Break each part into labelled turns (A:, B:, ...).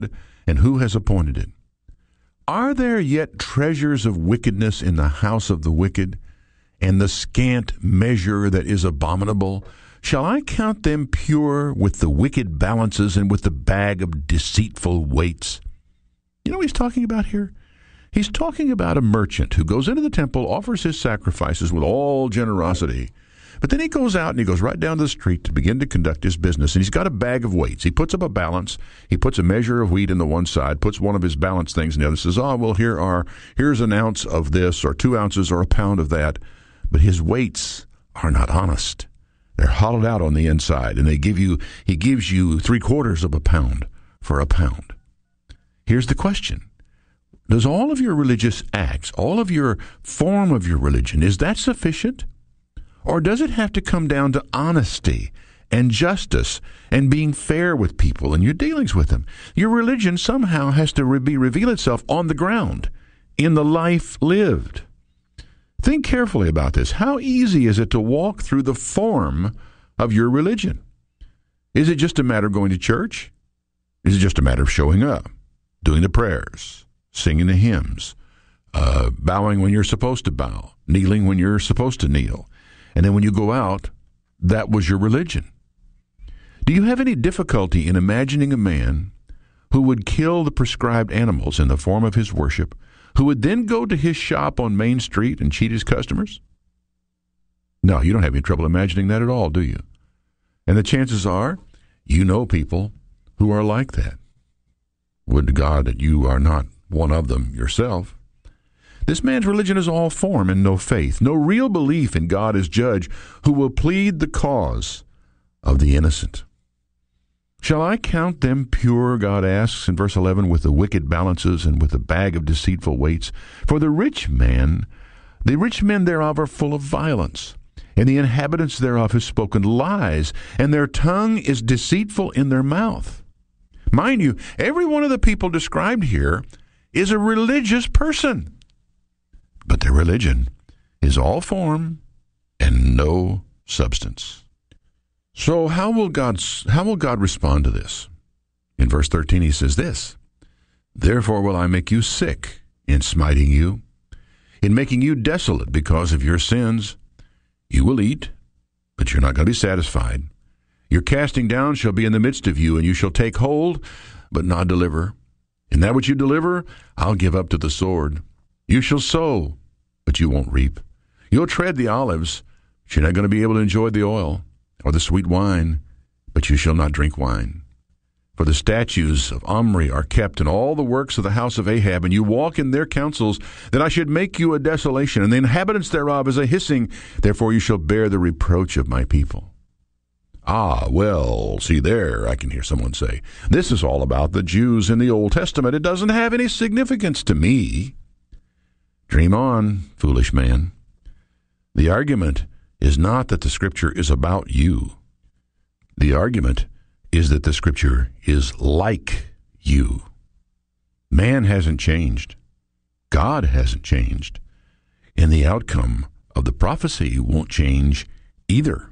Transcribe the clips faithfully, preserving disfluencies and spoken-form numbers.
A: and who has appointed it? Are there yet treasures of wickedness in the house of the wicked, and the scant measure that is abominable? Shall I count them pure with the wicked balances and with the bag of deceitful weights? You know what he's talking about here? He's talking about a merchant who goes into the temple, offers his sacrifices with all generosity, but then he goes out and he goes right down to the street to begin to conduct his business, and he's got a bag of weights. He puts up a balance. He puts a measure of wheat in the one side, puts one of his balance things in the other, says, oh, well, here are, here's an ounce of this, or two ounces, or a pound of that. But his weights are not honest. They're hollowed out on the inside, and they give you, he gives you three quarters of a pound for a pound. Here's the question. Does all of your religious acts, all of your form of your religion, is that sufficient? Or does it have to come down to honesty and justice and being fair with people in your dealings with them? Your religion somehow has to re- be reveal itself on the ground, in the life lived. Think carefully about this. How easy is it to walk through the form of your religion? Is it just a matter of going to church? Is it just a matter of showing up, doing the prayers, singing the hymns, uh, bowing when you're supposed to bow, kneeling when you're supposed to kneel? And then when you go out, that was your religion. Do you have any difficulty in imagining a man who would kill the prescribed animals in the form of his worship, who would then go to his shop on Main Street and cheat his customers? No, you don't have any trouble imagining that at all, do you? And the chances are you know people who are like that. Would to God that you are not one of them yourself. This man's religion is all form and no faith, no real belief in God as judge who will plead the cause of the innocent. Shall I count them pure, God asks in verse eleven, with the wicked balances and with the bag of deceitful weights? For the rich man, the rich men thereof are full of violence, and the inhabitants thereof have spoken lies, and their tongue is deceitful in their mouth. Mind you, every one of the people described here is a religious person. But their religion is all form and no substance. So how will God, how will God respond to this? In verse thirteen he says this, Therefore will I make you sick in smiting you, in making you desolate because of your sins. You will eat, but you're not going to be satisfied. Your casting down shall be in the midst of you, and you shall take hold, but not deliver. And that which you deliver, I'll give up to the sword. You shall sow, but you won't reap. You'll tread the olives, but you're not going to be able to enjoy the oil, or the sweet wine, but you shall not drink wine. For the statues of Omri are kept in all the works of the house of Ahab, and you walk in their counsels, that I should make you a desolation, and the inhabitants thereof as a hissing. Therefore you shall bear the reproach of my people. Ah, well, see there, I can hear someone say, this is all about the Jews in the Old Testament. It doesn't have any significance to me. Dream on, foolish man. The argument is not that the Scripture is about you. The argument is that the Scripture is like you. Man hasn't changed. God hasn't changed. And the outcome of the prophecy won't change either.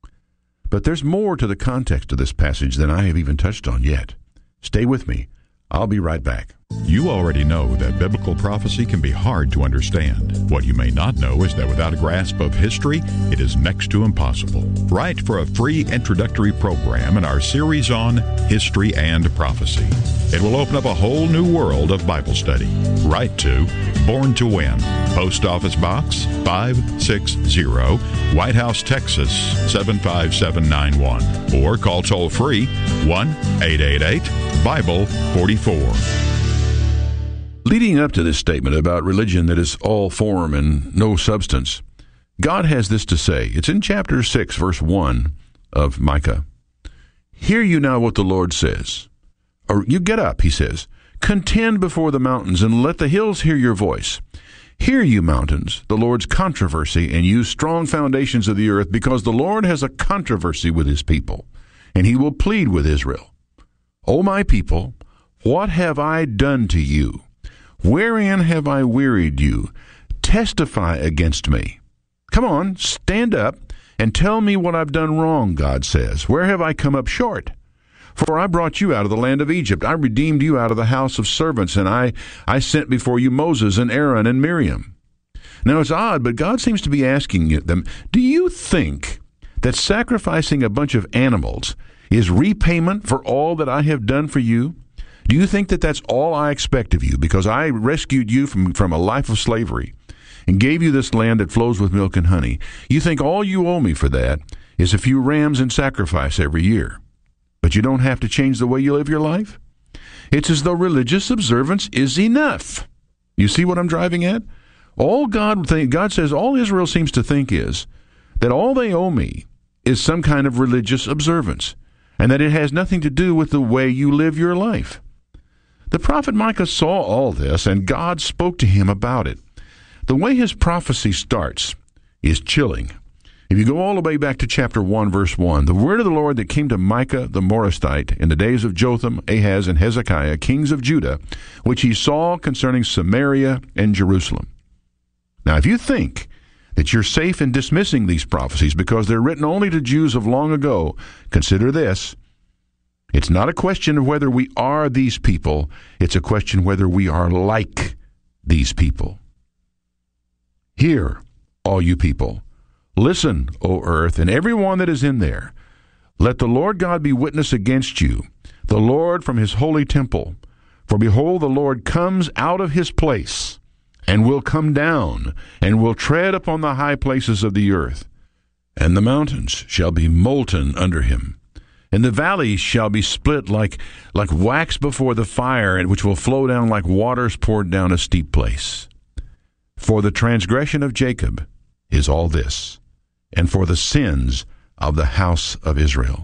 A: But there's more to the context of this passage than I have even touched on yet. Stay with me. I'll be right back.
B: You already know that biblical prophecy can be hard to understand. What you may not know is that without a grasp of history, it is next to impossible. Write for a free introductory program in our series on History and Prophecy. It will open up a whole new world of Bible study. Write to Born to Win, Post Office Box five sixty, White House, Texas seven five seven nine one, or call toll-free one eight eight eight Bible forty-four.
A: Leading up to this statement about religion that is all form and no substance, God has this to say. It's in chapter six, verse one of Micah. Hear you now what the Lord says. Or you get up, he says. Contend before the mountains, and let the hills hear your voice. Hear, you mountains, the Lord's controversy, and you strong foundations of the earth, because the Lord has a controversy with his people, and he will plead with Israel. O my people, what have I done to you? Wherein have I wearied you? Testify against me. Come on, stand up and tell me what I've done wrong, God says. Where have I come up short? For I brought you out of the land of Egypt. I redeemed you out of the house of servants, and I, I sent before you Moses and Aaron and Miriam. Now it's odd, but God seems to be asking them, do you think that sacrificing a bunch of animals is repayment for all that I have done for you? Do you think that that's all I expect of you, because I rescued you from, from a life of slavery and gave you this land that flows with milk and honey? You think all you owe me for that is a few rams in sacrifice every year? But you don't have to change the way you live your life? It's as though religious observance is enough. You see what I'm driving at? All God think, God says all Israel seems to think is that all they owe me is some kind of religious observance, and that it has nothing to do with the way you live your life. The prophet Micah saw all this, and God spoke to him about it. The way his prophecy starts is chilling. If you go all the way back to chapter one, verse one, the word of the Lord that came to Micah the Morastite in the days of Jotham, Ahaz, and Hezekiah, kings of Judah, which he saw concerning Samaria and Jerusalem. Now, if you think that you're safe in dismissing these prophecies because they're written only to Jews of long ago, consider this. It's not a question of whether we are these people. It's a question whether we are like these people. Hear, all you people. Listen, O earth, and everyone that is in there. Let the Lord God be witness against you, the Lord from his holy temple. For behold, the Lord comes out of his place, and will come down, and will tread upon the high places of the earth. And the mountains shall be molten under him, and the valleys shall be split like, like wax before the fire, and which will flow down like waters poured down a steep place. For the transgression of Jacob is all this, and for the sins of the house of Israel.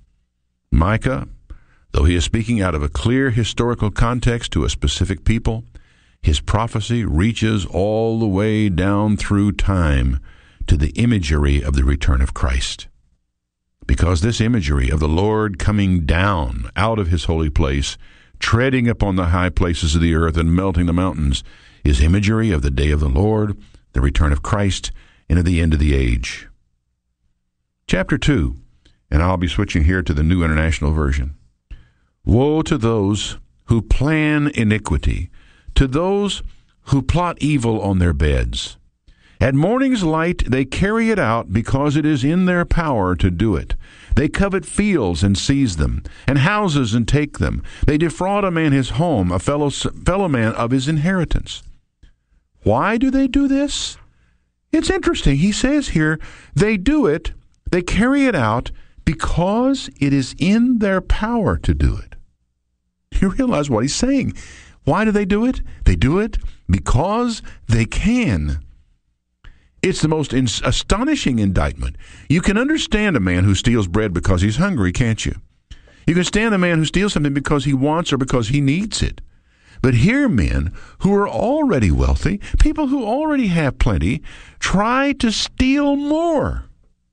A: Micah, though he is speaking out of a clear historical context to a specific people, his prophecy reaches all the way down through time to the imagery of the return of Christ. Because this imagery of the Lord coming down out of his holy place, treading upon the high places of the earth and melting the mountains, is imagery of the day of the Lord, the return of Christ, and of the end of the age. Chapter two, and I'll be switching here to the New International Version. Woe to those who plan iniquity, to those who plot evil on their beds. At morning's light they carry it out because it is in their power to do it. They covet fields and seize them, and houses and take them. They defraud a man his home, a fellow, fellow man of his inheritance. Why do they do this? It's interesting. He says here, they do it, they carry it out because it is in their power to do it. You realize what he's saying. Why do they do it? They do it because they can. It's the most in- astonishing indictment. You can understand a man who steals bread because he's hungry, can't you? You can stand a man who steals something because he wants or because he needs it. But here men who are already wealthy, people who already have plenty, try to steal more.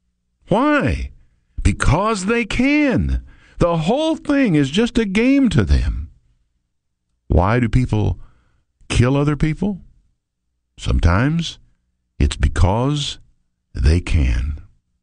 A: Why? Because they can. The whole thing is just a game to them. Why do people kill other people? Sometimes it's because they can.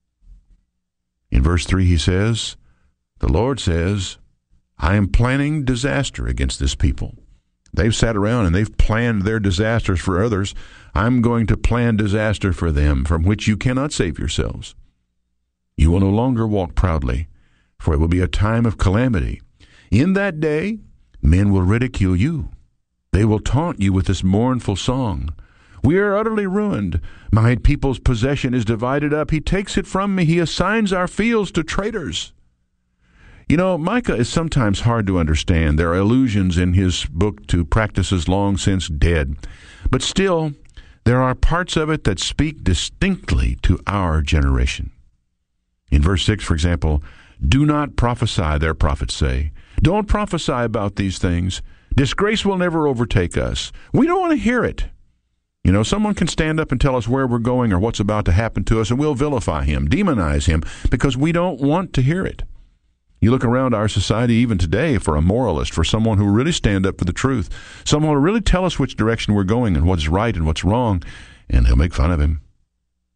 A: In verse three he says, the Lord says, I am planning disaster against this people. They've sat around and they've planned their disasters for others. I'm going to plan disaster for them, from which you cannot save yourselves. You will no longer walk proudly, for it will be a time of calamity. In that day, men will ridicule you. They will taunt you with this mournful song. We are utterly ruined. My people's possession is divided up. He takes it from me. He assigns our fields to traitors. You know, Micah is sometimes hard to understand. There are allusions in his book to practices long since dead. But still, there are parts of it that speak distinctly to our generation. In verse six, for example, do not prophesy, their prophets say. Don't prophesy about these things. Disgrace will never overtake us. We don't want to hear it. You know, someone can stand up and tell us where we're going or what's about to happen to us, and we'll vilify him, demonize him, because we don't want to hear it. You look around our society even today for a moralist, for someone who will really stand up for the truth, someone who will really tell us which direction we're going and what's right and what's wrong, and they'll make fun of him.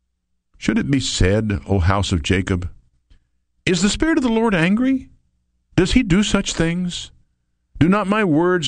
A: Should it be said, O house of Jacob, is the Spirit of the Lord angry? Does he do such things? Do not my words